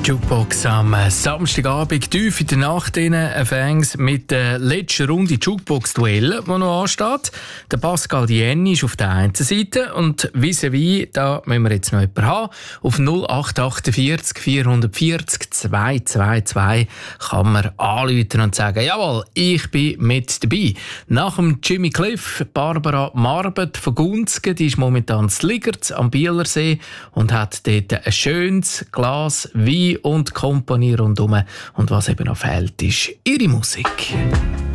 Jukebox am Samstagabend, tief in der Nacht Fans mit der letzten Runde Jukebox-Duell, die noch ansteht. Der Pascal Dienni ist auf der einen Seite und vis-à-vis, da müssen wir jetzt noch jemanden haben. Auf 0848 440 222 kann man anrufen und sagen, jawohl, ich bin mit dabei. Nach dem Jimmy Cliff, Barbara Marbert von Gunzgen, die ist momentan in Ligerz am Bielersee und hat dort ein schönes Glas Wein und Kompanie rundherum. Und was eben noch fehlt, ist ihre Musik.